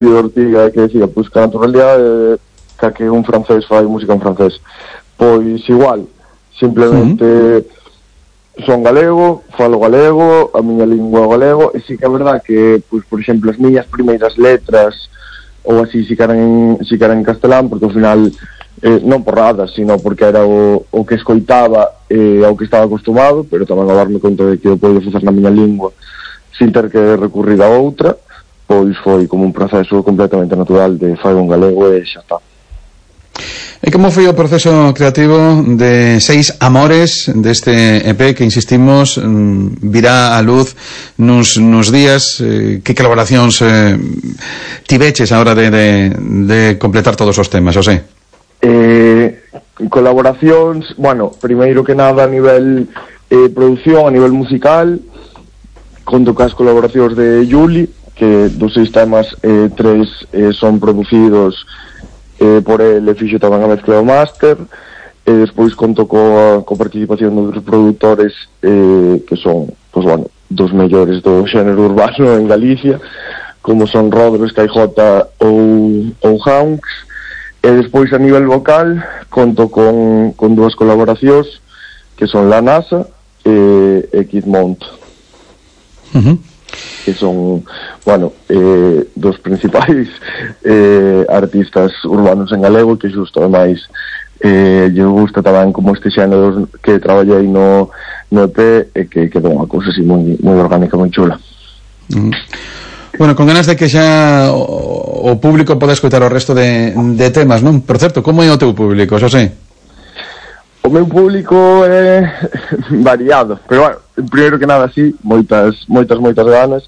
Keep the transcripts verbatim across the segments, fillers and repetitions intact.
Ortiga que decía, pois que a naturalidade que que un francés fai música en francés. Pois igual, simplemente uh-huh. son galego, falo galego, a miña lingua é galego, e sí que é verdad que, pois, por exemplo, as miñas primeiras letras ou así si que eran, si que eran en castelán, porque ao final eh, non por nada, sino porque era o, o que escoitaba e eh, ao que estaba acostumado, pero tamén a darme conta de que eu podo facer na miña lingua sin ter que recurrir a outra, pois foi como un proceso completamente natural de fai un galego e xa está. E como foi o proceso creativo de Seis Amores deste E P que, insistimos, virá a luz nos, nos días? Eh, que colaboracións eh, tiveches a hora de, de, de completar todos os temas, José? Eh, colaboracións, bueno, primeiro que nada a nivel eh, produción, a nivel musical, conto cas colaboracións de Juli, que dos seis temas, eh, tres eh, son producidos Eh, por el e fixo tamén a mezcla do máster, e despois conto coa, coa participación de outros produtores eh, que son, pois bueno, dos mellores do xénero urbano en Galicia, como son Rodro, Skyjota ou, ou Hanks. E despois a nivel vocal conto con, con dúas colaboracións que son La NASA e, e Kid Mont. Uh-huh. Que son, bueno, eh, dos principais eh, artistas urbanos en galego, que xusto, ademais, eh, lle gusta tamén como este xénero que traballei no, no E P, e que quedou unha cousa así moi, moi orgánica, moi chula. Mm. Bueno, con ganas de que xa o, o público poda escoitar o resto de, de temas, non? Por certo, como é o teu público, Xosé? O meu público é variado, pero bueno, primeiro que nada, sí, moitas, moitas, moitas ganas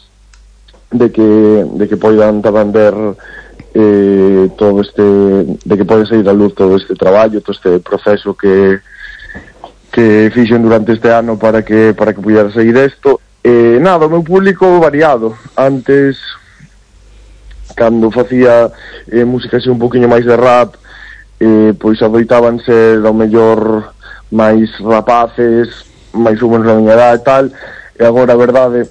de que, de que poidan tamén ver eh, todo este, de que pode sair a luz todo este traballo, todo este proceso que que fixen durante este ano para que para que pudera sair isto. Eh, nada, o meu público variado. Antes, cando facía eh, música así un poquinho máis de rap, eh, pois adoitaban ser ao mellor máis rapaces, máis ou menos na miña edad e tal, e agora a verdade,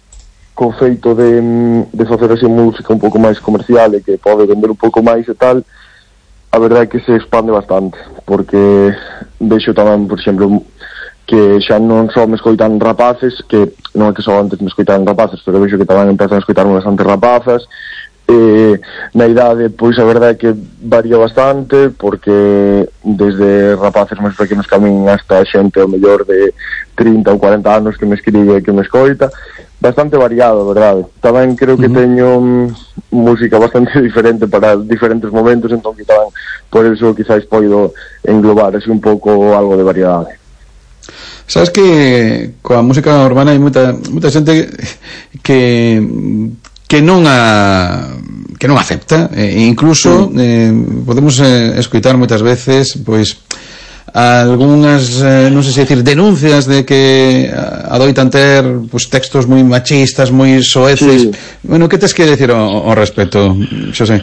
co feito de, de facer así música un pouco máis comercial e que pode vender un pouco máis e tal, a verdade é que se expande bastante, porque vexo tamén, por exemplo, que xa non só me escoitan rapaces, que non é que só antes me escoitan rapaces, pero vexo que tamén empezan a escoitarme bastante rapazas. Eh, na idade, pois a verdade é que varía bastante, porque desde rapaces máis pequenos que a min hasta xente ao mellor de trinta ou cuarenta anos que me escribe e que me escoita, bastante variado, a verdade. Tamén creo que uh-huh. teño um, música bastante diferente para diferentes momentos, entón que tamén por eso quizás poido englobar así un pouco algo de variedade. Sabes que coa música urbana hai moita, moita xente que que non a que non acepta, e incluso eh, podemos eh, escoitar moitas veces pois algunhas, eh, non sei se decir, denuncias de que adoitan ter pois, textos moi machistas, moi soeces. Sí. Bueno, que tes que decir ao, ao respecto, Xosé?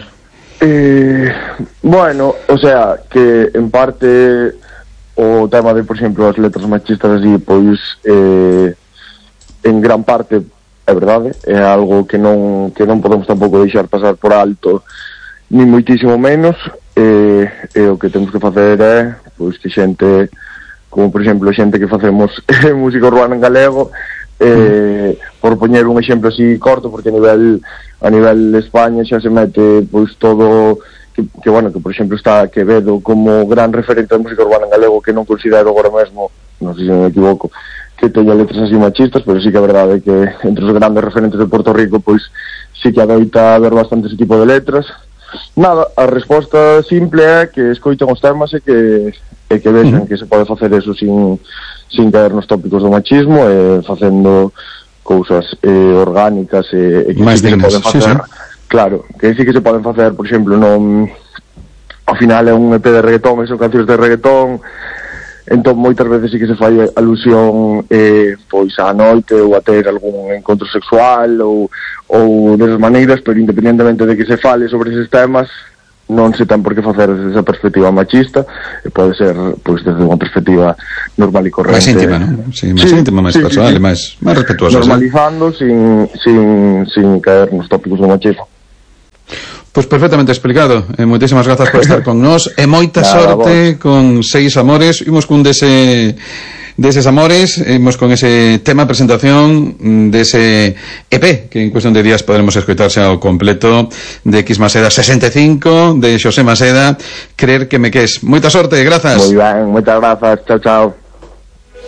Eh, bueno, o sea, que en parte o tema de, por exemplo, as letras machistas así, pois eh, en gran parte é verdade, é algo que non que non podemos tampouco deixar pasar por alto, ni moitísimo menos, e, e o que temos que facer é pois que xente, como por exemplo xente que facemos música urbana en galego, eh, por poñer un exemplo así corto, porque a nivel a nivel de España xa se mete pois todo que, que bueno, que por exemplo está Quevedo como gran referente de música urbana en galego, que non considero agora mesmo, non sei se me equivoco, que teña letras así machistas, pero sí que é verdade que entre os grandes referentes de Puerto Rico pois sí que adoita haber bastante ese tipo de letras. Nada, a resposta simple é que escoiten os temas e que e que vexan uh-huh. que se pode facer eso sin sin caer nos tópicos do machismo, e facendo cousas eh, orgánicas e, e que máis sí que dignas, se poden facer, sí, sí. Claro, que sí que se poden facer, por exemplo, non ao final é un E P de reggaetón, son cancións de reggaetón. Entón moitas veces sí que se fai alusión eh, pois á noite ou a ter algún encontro sexual ou, ou desas maneiras, pero independentemente de que se fale sobre eses temas, non se ten por que facer desde esa perspectiva machista, e pode ser pois desde unha perspectiva normal e corrente, máis íntima, non? Sí, máis sí, íntima, máis sí, personal, sí, sí. máis máis respetuosa, normalizando, ¿sí? sin, sin, sin caer nos tópicos do machismo. Pois perfectamente explicado. Eh, moitísimas grazas por estar con nós e moita Nada, sorte con Seis Amores. Imos cun dese deses amores, imos con ese tema presentación dese E P que en cuestión de días podremos escoitarse ao completo, de X Maseda sesenta e cinco, de Xosé Maseda, Creer que me ques. Moita sorte, grazas. Moi ben, moitas grazas. Chao, chao.